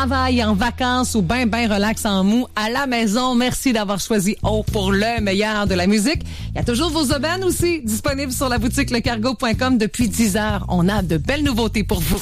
travail, en vacances ou ben relax en mou à la maison. Merci d'avoir choisi O pour le meilleur de la musique. Il y a toujours vos aubaines aussi disponibles sur la boutique lecargo.com depuis 10 heures. On a de belles nouveautés pour vous.